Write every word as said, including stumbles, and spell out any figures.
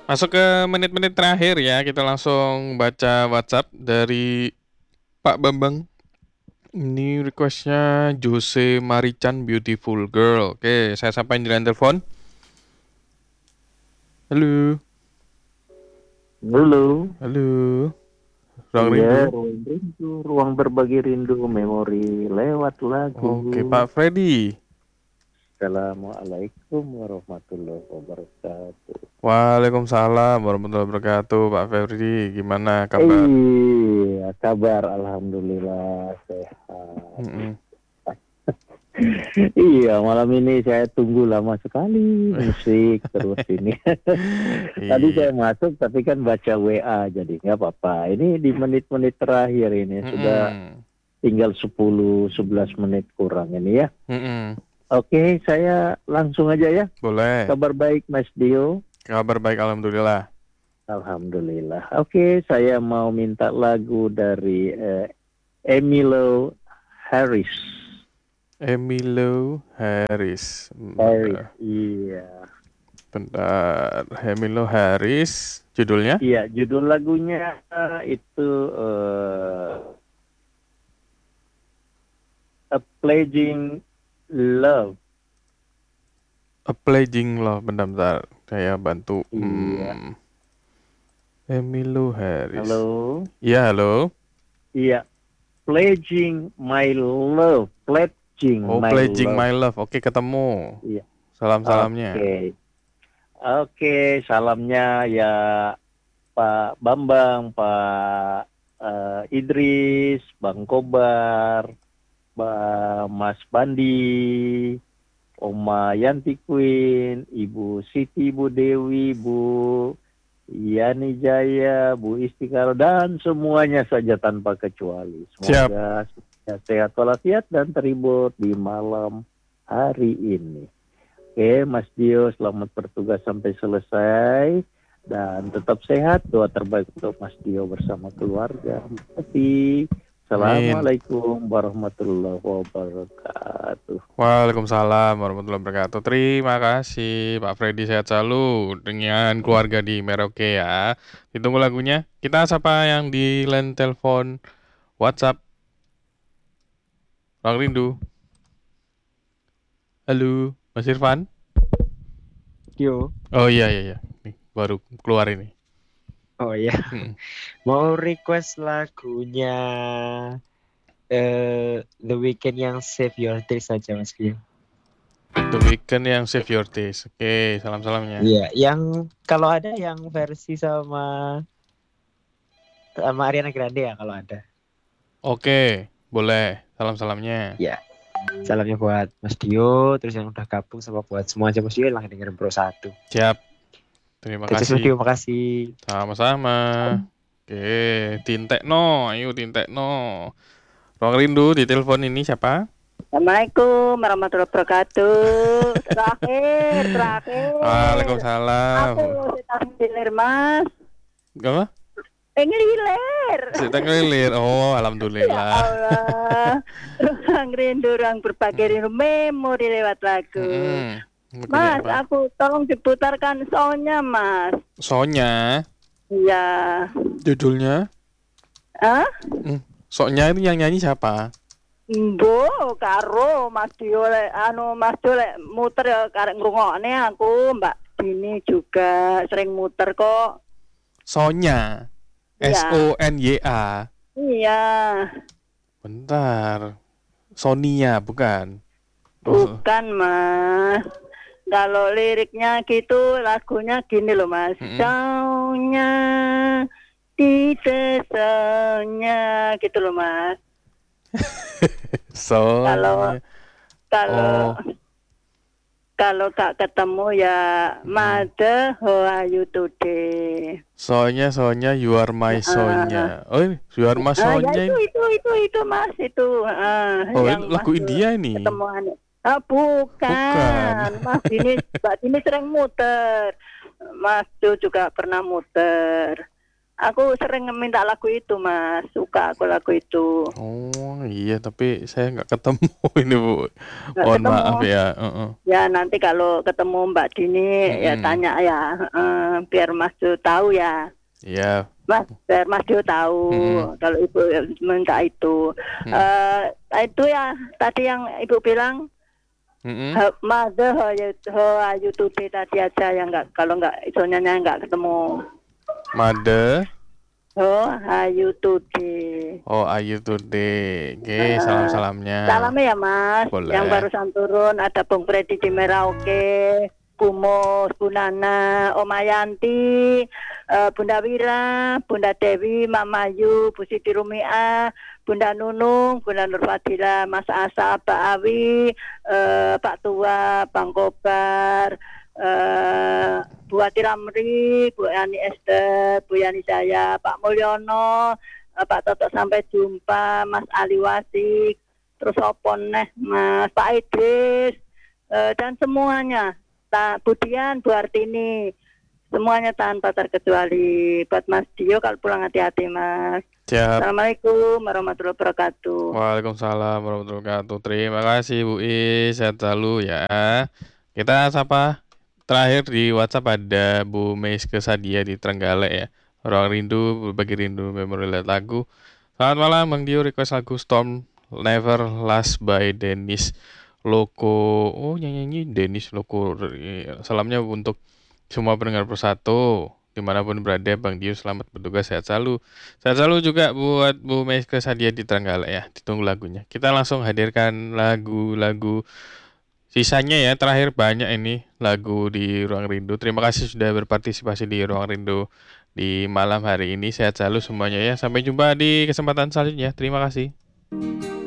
Masuk ke menit-menit terakhir ya, kita langsung baca WhatsApp dari Pak Bambang. Ini requestnya Jose Marichan Beautiful Girl. Oke, saya sampaikan di line telepon. Halo. Halo. Halo. Ruang Iya, rindu. ruang rindu, ruang berbagi rindu, memori lewat lagu. Oke, Pak Freddy. Assalamualaikum warahmatullahi wabarakatuh. Waalaikumsalam warahmatullahi wabarakatuh, Pak Freddy. Gimana kabar? Iya, kabar alhamdulillah sehat. Mm-mm. Iya, malam ini saya tunggu lama sekali musik terus ini. Tadi saya Iya. masuk tapi kan baca W A jadi nggak apa-apa. Ini di menit-menit terakhir ini sudah Mm-mm. tinggal sepuluh sebelas menit kurang ini ya. Mm-mm. Oke, saya langsung aja ya. Boleh. Kabar baik Mas Dio. Kabar baik, alhamdulillah. Alhamdulillah. Oke, saya mau minta lagu dari eh, Emilio Harris. Emilio Harris. Harris, Bentar. iya. Bentar. Emilio Harris. Judulnya? Iya, judul lagunya eh, itu eh, A Pledging Love. A Pledging Love. Bentar-bentar. Saya bantu. Iya. Hmm. Emilio Harris. Halo. Iya, halo. Iya. Pledging My Love. Pledging Oh, My Pledging Love. My Love. Oke, ketemu. Iya. Salam-salamnya. Oke. Oke, salamnya ya Pak Bambang, Pak eh, Idris, Bang Kobar, Ba- Mas Bandi, Oma Yanti Queen, Ibu Siti, Bu Dewi, Bu Yani Jaya, Bu Istiqaro, dan semuanya saja tanpa kecuali. Siap. Semoga sehat walafiat dan terhibur di malam hari ini. Oke, Mas Dio, selamat bertugas sampai selesai. Dan tetap sehat, doa terbaik untuk Mas Dio bersama keluarga. Tapi, Assalamualaikum warahmatullahi wabarakatuh. Waalaikumsalam warahmatullahi wabarakatuh. Terima kasih Pak Freddy, sehat selalu dengan keluarga di Merauke ya. Ditunggu lagunya. Kita sapa yang di line telepon WhatsApp. Ruang rindu. Halo, Mas Irfan. Yo. Oh iya iya iya. Nih, baru keluar ini. Oh iya. Hmm. Mau request lagunya eh The Weeknd yang Save Your Tears aja Mas Gio. The Weeknd yang Save Your Tears. Oke, salam-salamnya. Iya, yang kalau ada yang versi sama sama Ariana Grande ya kalau ada. Oke, boleh. Salam-salamnya. Iya. Salamnya buat Mas Dio, terus yang udah gabung sama buat semua aja Mas Dio yang dengerin Pro satu. Siap. Terima Terus Mas kasih. Dio, makasih. Sama-sama. Oke, Tintekno, ayo Tintekno. Ruang rindu di telepon ini siapa? Assalamualaikum warahmatullahi wabarakatuh. Terakhir, terakhir. Waalaikumsalam. Aku sedang ngilir mas. Apa? Eh ngelilir. Sedang ngelilir. Oh, Ya alhamdulillah. Allah. Ruang rindu, ruang berbagi rindu, memori lewat lagu. Hmm, lagunya Mas, apa? aku tolong diputarkan soundnya mas. Sonya, Iya. judulnya. Hah? Hmm, Sonya ini yang nyanyi siapa? Mbo, karo Mas Dio lek anu Mas Dio lek muter ya karek ngrungokne aku, Mbak Dini juga sering muter kok. Sonya. S Iya. O N Y A. Iya. Bentar. Sonia bukan? Oh, Bukan, Mas. Kalau liriknya gitu, lagunya gini loh, Mas. Mm-mm. Sonya, tidak sonya, gitu loh, Mas. Kalau Sonya. kalau Oh. kalau gak ketemu ya Hmm. Mother, how are you today? Sonya, Sonya, you are my Sonya. Oh, ini you are my Ah, ya Sonya. itu ini. itu itu itu Mas itu. Ah, Oh, yang ini lagu Mas India ini. ketemuan. Ah, bukan. Bukan. Mas ini Mbak ini sering muter. Mas tuh juga pernah muter. Aku sering minta lagu itu, Mas. Suka aku lagu itu. Oh iya, tapi saya nggak ketemu ini Bu. Nggak Mohon ketemu. maaf ya. Heeh. Ya nanti kalau ketemu Mbak Dini ya Mm-mm. tanya ya, eh, biar Mas Dio tahu ya. Iya. Mas, biar Mas Dio tahu Mm-mm. kalau Ibu minta itu. Mm. Eh itu ya tadi yang Ibu bilang Mm-mm. ha- Mother How You How Are You Today tadi aja yang enggak kalau enggak isonya enggak ketemu. Made. Oh, How You Today. Oh, Ayu Today. Oke, salam-salamnya. Salamnya ya Mas. Boleh. Yang barusan turun ada Bung Freddy di Merauke, Kumus, Bu Nana, Om Ayanti, eh, Bunda Wira, Bunda Dewi, Mama Yu, Bu Siti Rumia, Bunda Nunung, Bunda Nur Fadila, Mas Asa, Pak Awi, eh, Pak Tua, Bang Kobar, eh, Bu Ati Ramri, Bu Yani Esther, Bu Yani Jaya, Pak Mulyono, eh, Pak Toto sampai jumpa, Mas Ali Wasik, terus opon neh Mas Pak Idris, eh, dan semuanya, Ta, Budian, Bu Artini, semuanya tanpa terkecuali. Buat Mas Dio kalau pulang hati-hati Mas. Siap. Assalamualaikum warahmatullahi wabarakatuh. Waalaikumsalam warahmatullahi wabarakatuh. Terima kasih Bu I, sehat selalu ya. Kita sapa terakhir di WhatsApp ada Bu Meis Kesadia di Trenggalek ya. Ruang Rindu, berbagi rindu, memori lihat lagu. Selamat malam Bang Dio, request lagu Storm Never Last by Dennis Loko. Oh nyanyi Dennis Loko. Salamnya untuk semua pendengar Persatu dimanapun berada. Bang Dio selamat bertugas, sehat selalu. Sehat selalu juga buat Bu Meis Kesadia di Trenggalek ya. Ditunggu lagunya. Kita langsung hadirkan lagu-lagu sisanya ya. Terakhir banyak ini lagu di Ruang Rindu. Terima kasih sudah berpartisipasi di Ruang Rindu di malam hari ini. Sehat selalu semuanya ya. Sampai jumpa di kesempatan selanjutnya. Terima kasih.